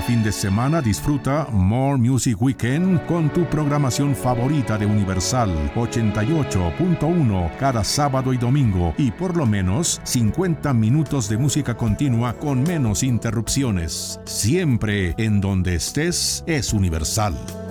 fin de semana disfruta More Music Weekend con tu programación favorita de Universal 88.1 cada sábado y domingo y por lo menos 50 minutos de música continua con menos interrupciones. Siempre en donde estés es Universal.